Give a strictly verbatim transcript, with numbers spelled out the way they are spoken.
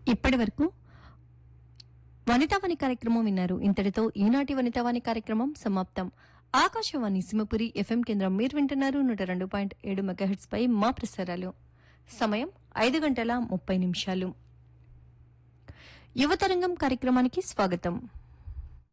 ఇప్పటి వరకు వనితావాణి కార్యక్రమం విన్నారు. ఇంతటితో ఈనాటి వనితావాణి కార్యక్రమం సమాప్తం. ఆకాశవాణి సింహపురి ఎఫ్ఎం కేంద్రం మీరు వింటున్నారు నూట రెండు పాయింట్ ఏడు మెగాహెట్స్ పై మా ప్రసారాలు. సమయం ఐదు గంటల ముప్పై నిమిషాలు. యువతరంగం కార్యక్రమానికి స్వాగతం.